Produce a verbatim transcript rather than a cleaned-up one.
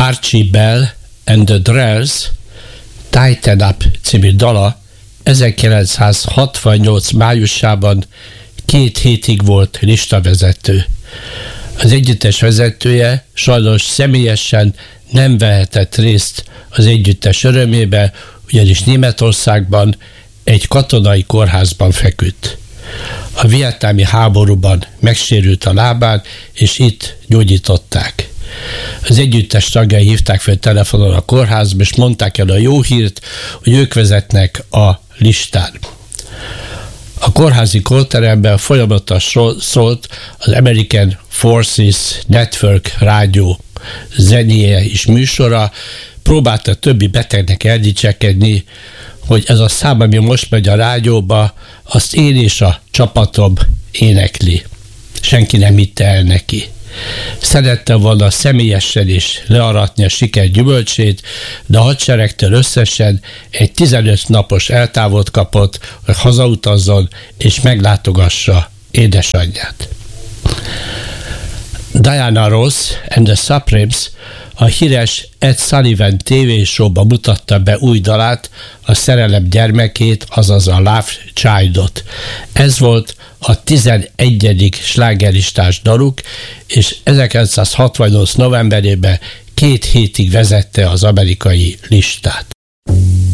Archie Bell and the Drells Tighten Up című dala ezerkilencszázhatvannyolc májusában két hétig volt listavezető. Az együttes vezetője sajnos személyesen nem vehetett részt az együttes örömébe, ugyanis Németországban egy katonai kórházban feküdt. A vietnámi háborúban megsérült a lábán, és itt gyógyították. Az együttes tagjai hívták fel telefonon a kórházba, és mondták el a jó hírt, hogy ők vezetnek a listán. A kórházi kórteremben folyamatosan szólt az American Forces Network rádió zenéje és műsora, próbálta többi betegnek eldicsekedni, hogy ez a szám, ami most megy a rádióba, azt én és a csapatom énekli. Senki nem hitte el neki. Szerette volna személyesen is learatni a siker gyümölcsét, de a hadseregtől összesen egy tizenöt napos eltávot kapott, hogy hazautazzon és meglátogassa édesanyját. Diana Ross and the Supremes a híres Ed Sullivan tévésóban mutatta be új dalát, a szerelem gyermekét, azaz a Love Childot. Ez volt a tizenegyedik slágerlistás daluk, és ezerkilencszázhatvannyolc novemberében két hétig vezette az amerikai listát.